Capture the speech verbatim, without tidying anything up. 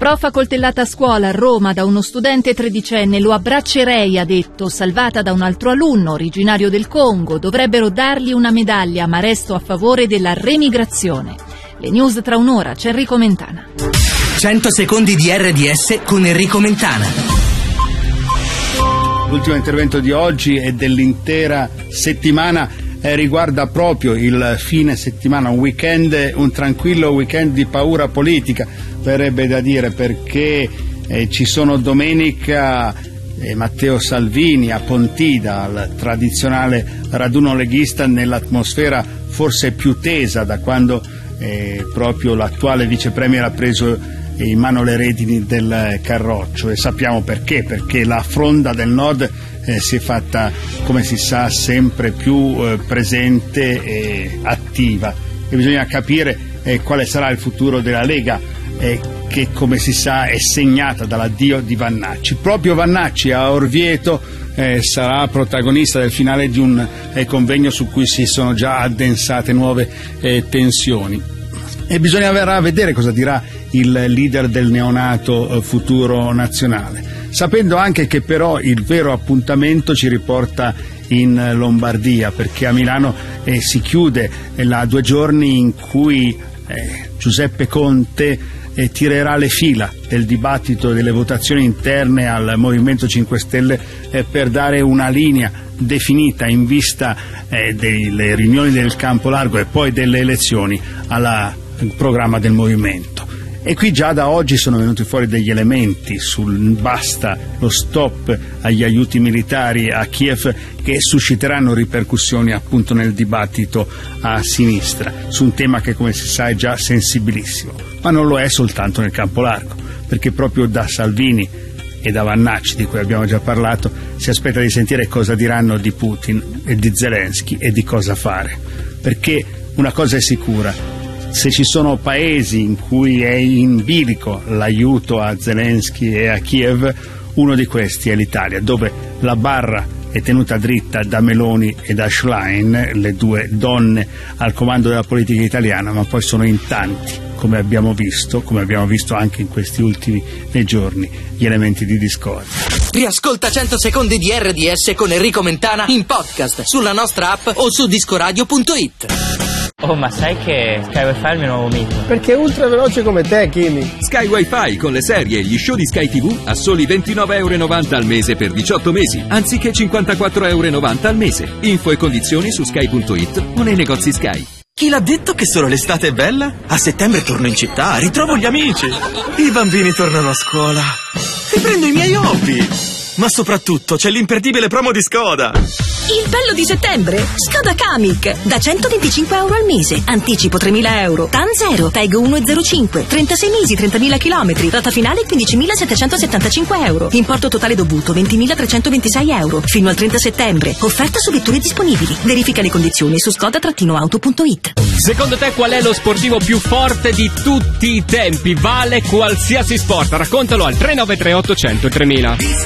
Prof coltellata a scuola a Roma da uno studente tredicenne, lo abbraccerei, ha detto, salvata da un altro alunno originario del Congo. Dovrebbero dargli una medaglia, ma resto a favore della remigrazione. Le news tra un'ora, c'è Enrico Mentana. cento secondi di R D S con Enrico Mentana. L'ultimo intervento di oggi e dell'intera settimana eh, riguarda proprio il fine settimana, un weekend, un tranquillo weekend di paura politica, verrebbe da dire, perché eh, ci sono domenica eh, Matteo Salvini a Pontida, al tradizionale raduno leghista, nell'atmosfera forse più tesa da quando eh, proprio l'attuale vice premier ha preso in mano le redini del carroccio, e sappiamo perché, perché la fronda del nord eh, si è fatta, come si sa, sempre più eh, presente e attiva, e bisogna capire eh, quale sarà il futuro della Lega, eh, che come si sa è segnata dall'addio di Vannacci. Proprio Vannacci a Orvieto eh, sarà protagonista del finale di un eh, convegno su cui si sono già addensate nuove eh, tensioni, e bisognerà vedere cosa dirà il leader del neonato Futuro Nazionale, sapendo anche che però il vero appuntamento ci riporta in Lombardia, perché a Milano eh, si chiude eh, la due giorni in cui eh, Giuseppe Conte eh, tirerà le fila del dibattito e delle votazioni interne al Movimento cinque Stelle eh, per dare una linea definita in vista eh, delle riunioni del campo largo e poi delle elezioni al programma del movimento. E qui già da oggi sono venuti fuori degli elementi sul basta, lo stop agli aiuti militari a Kiev, che susciteranno ripercussioni appunto nel dibattito a sinistra, su un tema che, come si sa, è già sensibilissimo, ma non lo è soltanto nel campo largo, perché proprio da Salvini e da Vannacci, di cui abbiamo già parlato, si aspetta di sentire cosa diranno di Putin e di Zelensky e di cosa fare, perché una cosa è sicura: se ci sono paesi in cui è in bilico l'aiuto a Zelensky e a Kiev, uno di questi è l'Italia, dove la barra è tenuta dritta da Meloni e da Schlein, le due donne al comando della politica italiana, ma poi sono in tanti, come abbiamo visto, come abbiamo visto anche in questi ultimi giorni, gli elementi di discordia. Riascolta cento secondi di R D S con Enrico Mentana in podcast sulla nostra app o su discoradio punto it. Oh, ma sai che Sky Wi-Fi è il mio nuovo mito? Perché è ultra veloce come te, Kimi. Sky Wi-Fi con le serie e gli show di Sky tivù a soli ventinove euro e novanta al mese per diciotto mesi, anziché cinquantaquattro euro e novanta al mese. Info e condizioni su sky punto it o nei negozi Sky. Chi l'ha detto che solo l'estate è bella? A settembre torno in città, ritrovo gli amici. I bambini tornano a scuola. Riprendo i miei hobby. Ma soprattutto c'è l'imperdibile promo di Skoda. Il bello di settembre? Skoda Kamiq. Da centoventicinque euro al mese. Anticipo tremila euro. T A N zero. Tag uno virgola zero cinque. trentasei mesi, trentamila chilometri. Rata finale quindicimilasettecentosettantacinque euro. Importo totale dovuto ventimilatrecentoventisei euro. Fino al trenta settembre. Offerta su vetture disponibili. Verifica le condizioni su skoda auto punto it. Secondo te qual è lo sportivo più forte di tutti i tempi? Vale qualsiasi sport. Raccontalo al tre nove tre ottocento tremila.